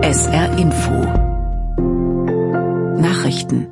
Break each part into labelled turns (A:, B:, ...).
A: SR Info Nachrichten.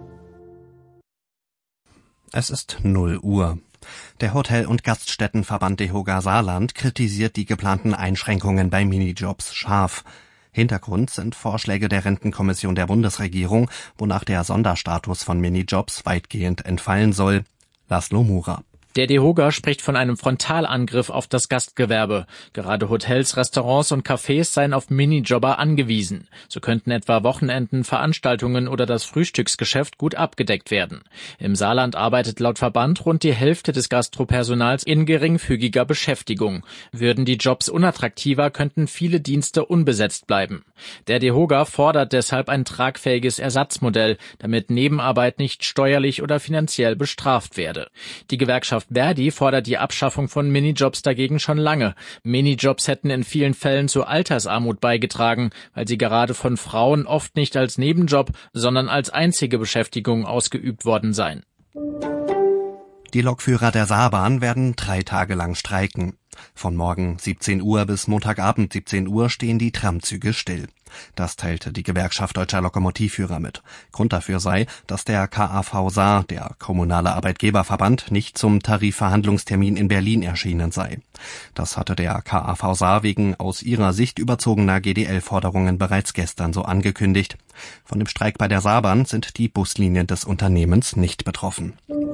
B: Es ist 0 Uhr. Der Hotel- und Gaststättenverband DEHOGA Saarland kritisiert die geplanten Einschränkungen bei Minijobs scharf. Hintergrund sind Vorschläge der Rentenkommission der Bundesregierung, wonach der Sonderstatus von Minijobs weitgehend entfallen soll. Laszlo Mura.
C: Der DEHOGA spricht von einem Frontalangriff auf das Gastgewerbe. Gerade Hotels, Restaurants und Cafés seien auf Minijobber angewiesen. So könnten etwa Wochenenden, Veranstaltungen oder das Frühstücksgeschäft gut abgedeckt werden. Im Saarland arbeitet laut Verband rund die Hälfte des Gastropersonals in geringfügiger Beschäftigung. Würden die Jobs unattraktiver, könnten viele Dienste unbesetzt bleiben. Der DEHOGA fordert deshalb ein tragfähiges Ersatzmodell, damit Nebenarbeit nicht steuerlich oder finanziell bestraft werde. Die Gewerkschaft Verdi fordert die Abschaffung von Minijobs dagegen schon lange. Minijobs hätten in vielen Fällen zur Altersarmut beigetragen, weil sie gerade von Frauen oft nicht als Nebenjob, sondern als einzige Beschäftigung ausgeübt worden seien.
B: Die Lokführer der Saarbahn werden 3 Tage lang streiken. Von morgen 17 Uhr bis Montagabend 17 Uhr stehen die Tramzüge still. Das teilte die Gewerkschaft Deutscher Lokomotivführer mit. Grund dafür sei, dass der KAV Saar, der kommunale Arbeitgeberverband, nicht zum Tarifverhandlungstermin in Berlin erschienen sei. Das hatte der KAV Saar wegen aus ihrer Sicht überzogener GDL-Forderungen bereits gestern so angekündigt. Von dem Streik bei der Saarbahn sind die Buslinien des Unternehmens nicht betroffen.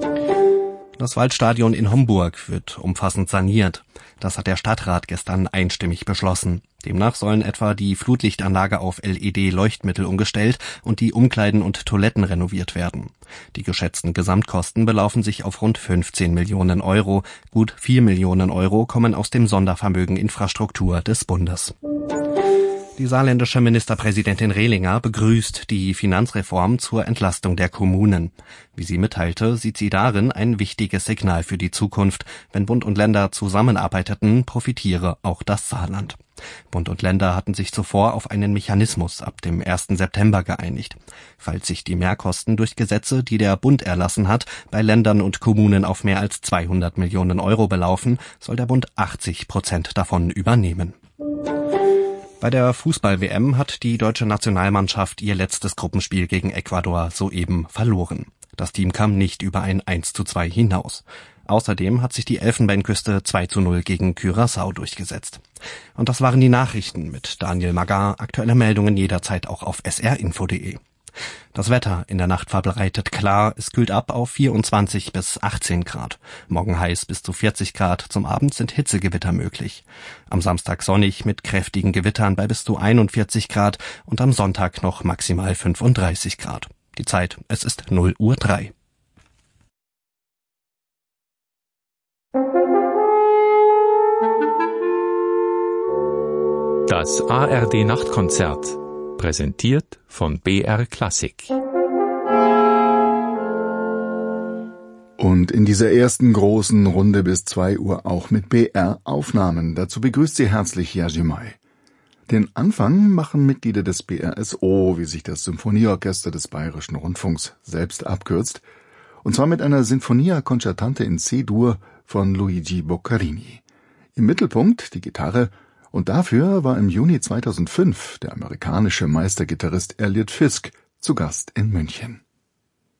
B: Das Waldstadion in Homburg wird umfassend saniert. Das hat der Stadtrat gestern einstimmig beschlossen. Demnach sollen etwa die Flutlichtanlage auf LED-Leuchtmittel umgestellt und die Umkleiden und Toiletten renoviert werden. Die geschätzten Gesamtkosten belaufen sich auf rund 15 Millionen Euro. Gut 4 Millionen Euro kommen aus dem Sondervermögen Infrastruktur des Bundes. Die saarländische Ministerpräsidentin Rehlinger begrüßt die Finanzreform zur Entlastung der Kommunen. Wie sie mitteilte, sieht sie darin ein wichtiges Signal für die Zukunft. Wenn Bund und Länder zusammenarbeiteten, profitiere auch das Saarland. Bund und Länder hatten sich zuvor auf einen Mechanismus ab dem 1. September geeinigt. Falls sich die Mehrkosten durch Gesetze, die der Bund erlassen hat, bei Ländern und Kommunen auf mehr als 200 Millionen Euro belaufen, soll der Bund 80% davon übernehmen. Bei der Fußball-WM hat die deutsche Nationalmannschaft ihr letztes Gruppenspiel gegen Ecuador soeben verloren. Das Team kam nicht über ein 1:2 hinaus. Außerdem hat sich die Elfenbeinküste 2:0 gegen Curaçao durchgesetzt. Und das waren die Nachrichten mit Daniel Magar. Aktuelle Meldungen jederzeit auch auf srinfo.de. Das Wetter in der Nacht verbreitet klar, es kühlt ab auf 24 bis 18 Grad. Morgen heiß bis zu 40 Grad, zum Abend sind Hitzegewitter möglich. Am Samstag sonnig mit kräftigen Gewittern bei bis zu 41 Grad und am Sonntag noch maximal 35 Grad. Die Zeit, es ist 0:03 Uhr.
D: Das ARD Nachtkonzert. Präsentiert von BR Klassik.
E: Und in dieser ersten großen Runde bis 2 Uhr auch mit BR-Aufnahmen. Dazu begrüßt Sie herzlich Yajimai. Den Anfang machen Mitglieder des BRSO, wie sich das Symphonieorchester des Bayerischen Rundfunks selbst abkürzt, und zwar mit einer Sinfonia Concertante in C-Dur von Luigi Boccherini. Im Mittelpunkt die Gitarre, und dafür war im Juni 2005 der amerikanische Meistergitarrist Elliot Fisk zu Gast in München.